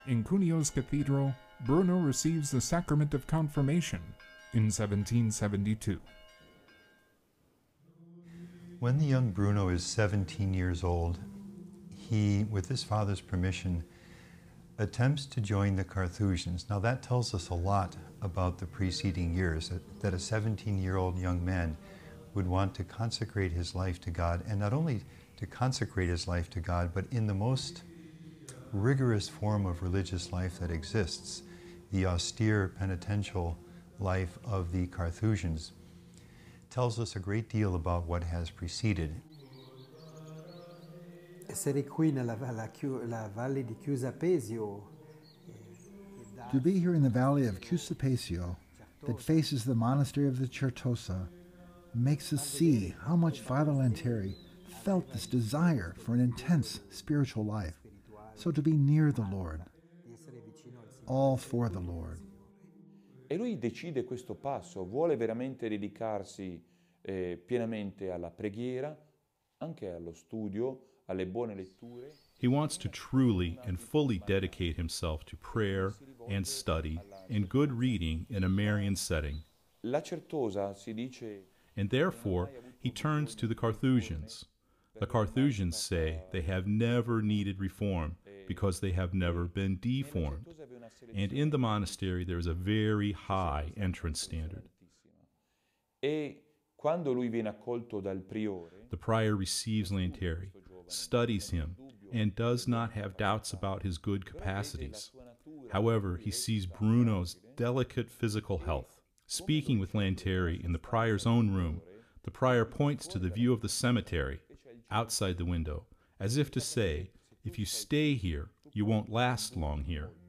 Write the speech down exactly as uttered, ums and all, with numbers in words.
In Cunio's cathedral, Bruno receives the sacrament of confirmation in seventeen seventy-two. When the young Bruno is seventeen years old, he, with his father's permission, attempts to join the Carthusians. Now that tells us a lot about the preceding years, that, that a seventeen-year-old young man would want to consecrate his life to God, and not only to consecrate his life to God, but in the most rigorous form of religious life that exists, the austere penitential life of the Carthusians, tells us a great deal about what has preceded. Essere qui nella la, la valle di Chiusa Pesio. To be here in the valley of Chiusa Pesio, that faces the monastery of the Certosa, makes us see how much Father Lanteri felt this desire for an intense spiritual life. So to be near the Lord, all for the Lord. E lui decide questo passo, vuole veramente dedicarsi eh, pienamente alla preghiera, anche allo studio, alle buone letture. He wants to truly and fully dedicate himself to prayer and study and good reading in a Marian setting. La Certosa si dice. And therefore, he turns to the Carthusians. The Carthusians say they have never needed reform because they have never been deformed. And in the monastery, there is a very high entrance standard. E quando lui viene accolto dal priore, the prior receives Lanteri, studies him, and does not have doubts about his good capacities. However, he sees Bruno's delicate physical health. Speaking with Lanteri in the prior's own room, the prior points to the view of the cemetery outside the window, as if to say, if you stay here, you won't last long here.